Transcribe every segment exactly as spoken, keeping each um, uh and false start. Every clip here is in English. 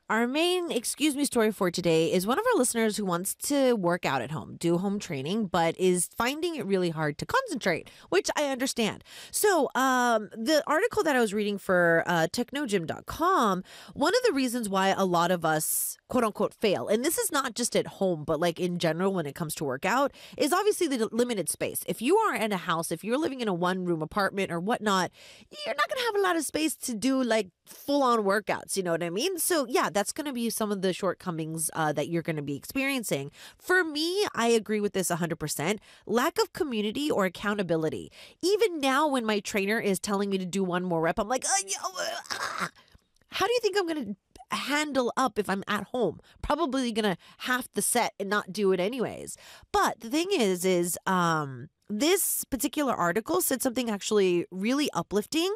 Our main excuse me story for today is one of our listeners who wants to work out at home, do home training, but is finding it really hard to concentrate, which I understand. So, um, the article that I was reading for uh, technogym dot com, one of the reasons why a lot of us, quote unquote, fail, and this is not just at home, but like in general when it comes to workout, is obviously the limited space. If you are in a house, if you're living in a one room apartment or whatnot, you're not going to have a lot of space to do like full on workouts. You know what I mean? So, yeah, that's going to be some of the shortcomings uh, that you're going to be experiencing. For me, I agree with this one hundred percent. Lack of community or accountability. Even now, when my trainer is telling me to do one more rep, I'm like, uh, uh, how do you think I'm going to handle up if I'm at home? Probably going to half the set and not do it anyways. But the thing is, is um, this particular article said something actually really uplifting.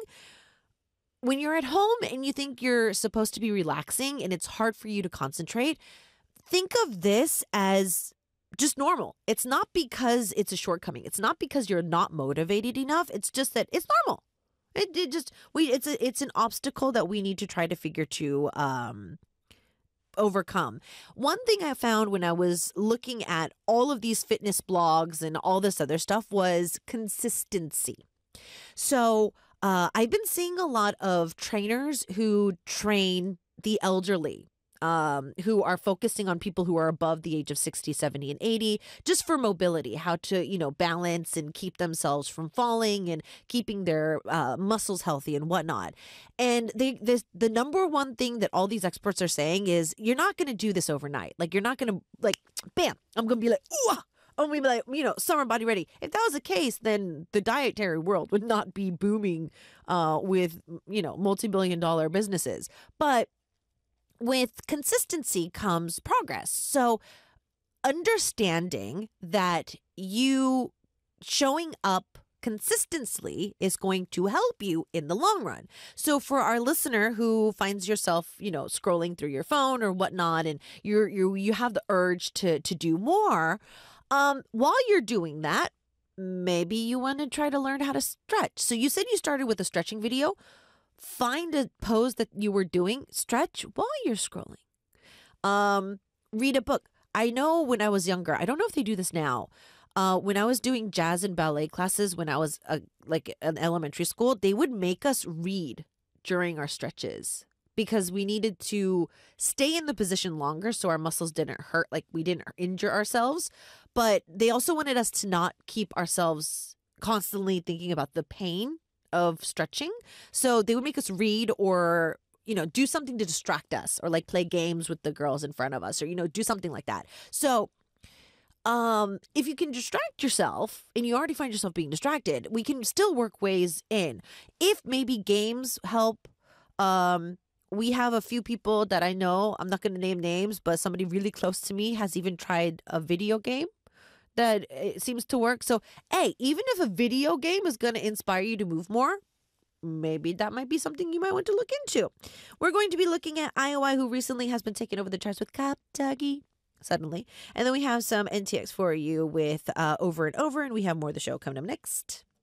When you're at home and you think you're supposed to be relaxing and it's hard for you to concentrate, think of this as just normal. It's not because it's a shortcoming. It's not because you're not motivated enough. It's just that it's normal. It, it just we it's a, it's an obstacle that we need to try to figure to um overcome. One thing I found when I was looking at all of these fitness blogs and all this other stuff was consistency. So Uh, I've been seeing a lot of trainers who train the elderly, um, who are focusing on people who are above the age of sixty, seventy, and eighty, just for mobility, how to, you know, balance and keep themselves from falling and keeping their uh, muscles healthy and whatnot. And they, this, the number one thing that all these experts are saying is you're not going to do this overnight. Like, you're not going to, like, bam, I'm going to be like, ooh, oh, we be like, you know, summer body ready. If that was the case, then the dietary world would not be booming uh, with, you know, multi-billion dollar businesses. But with consistency comes progress. So understanding that you showing up consistently is going to help you in the long run. So for our listener who finds yourself, you know, scrolling through your phone or whatnot, and you're you you have the urge to to do more, um, while you're doing that, maybe you want to try to learn how to stretch. So you said you started with a stretching video. Find a pose that you were doing, stretch while you're scrolling. Um, read a book. I know when I was younger, I don't know if they do this now. Uh, when I was doing jazz and ballet classes, when I was uh, like in elementary school, they would make us read during our stretches because we needed to stay in the position longer so our muscles didn't hurt, like we didn't injure ourselves. But they also wanted us to not keep ourselves constantly thinking about the pain of stretching. So they would make us read or, you know, do something to distract us, or like play games with the girls in front of us, or, you know, do something like that. So um, if you can distract yourself and you already find yourself being distracted, we can still work ways in. If maybe games help, um, we have a few people that I know, I'm not going to name names, but somebody really close to me has even tried a video game that it seems to work. So, hey, even if a video game is going to inspire you to move more, maybe that might be something you might want to look into. We're going to be looking at I O I, who recently has been taking over the charts with Kaptagi suddenly. And then we have some N T X for you with uh, Over and Over, and we have more of the show coming up next.